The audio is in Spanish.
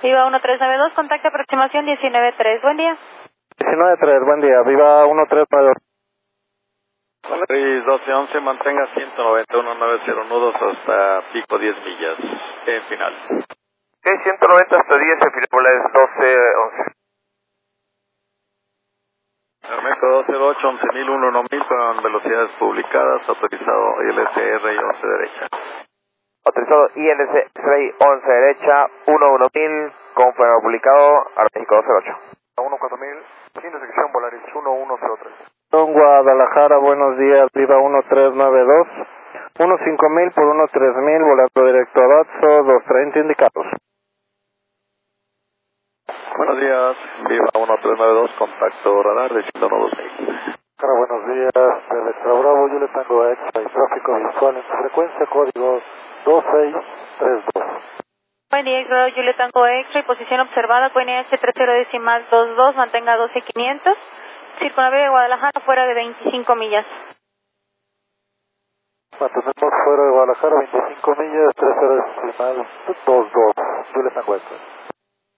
Viva 1392, contacto aproximación 193, buen día. 193, buen día, Viva 1392. Valeris 1211, mantenga 191.90 nudos hasta pico 10 millas en final. Sí, 190 hasta 10, en final es 1211. México 208, 11.001, 1.000 con velocidades publicadas, autorizado ILCR y 11 derecha. Autorizado ILC 11 derecha, 11000, confirmado publicado, México 208. 14000, intersección Volaris 1103. Don Guadalajara, buenos días, Viva 1392. 15000 por 13000, volando directo a Datso, 230 indicados. Buenos días, Viva 1392, contacto radar de 12000. Cara, buenos días, de Electra Bravo, yo le tengo extra y tráfico visual en su frecuencia, código 2632. Buen día, Juliet Tango Extra y posición observada, QNH 30.22, mantenga 12500. Circunavía de Guadalajara fuera de 25 millas. Mantenemos fuera de Guadalajara 25 millas, 30.22, yo le tengo extra.